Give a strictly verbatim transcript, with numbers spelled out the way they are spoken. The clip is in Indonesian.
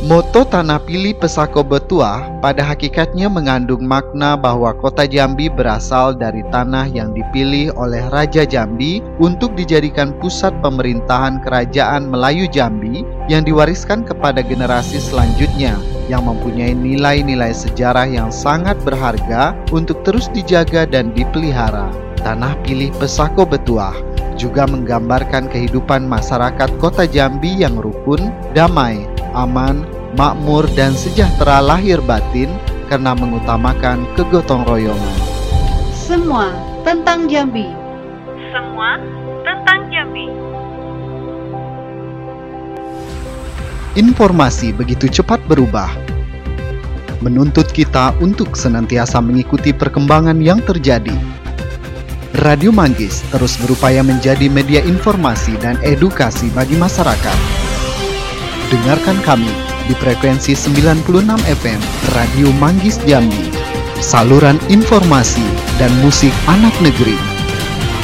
Moto Tanah Pilih Pesako Betuah pada hakikatnya mengandung makna bahwa kota Jambi berasal dari tanah yang dipilih oleh Raja Jambi untuk dijadikan pusat pemerintahan Kerajaan Melayu Jambi yang diwariskan kepada generasi selanjutnya yang mempunyai nilai-nilai sejarah yang sangat berharga untuk terus dijaga dan dipelihara. Tanah Pilih Pesako Betuah juga menggambarkan kehidupan masyarakat kota Jambi yang rukun, damai, aman, makmur dan sejahtera lahir batin karena mengutamakan kegotong royongan. Semua tentang Jambi. Semua tentang Jambi. Informasi begitu cepat berubah, menuntut kita untuk senantiasa mengikuti perkembangan yang terjadi. Radio Manggis terus berupaya menjadi media informasi dan edukasi bagi masyarakat. Dengarkan kami di frekuensi sembilan puluh enam F M Radio Manggis Jambi, saluran informasi dan musik anak negeri.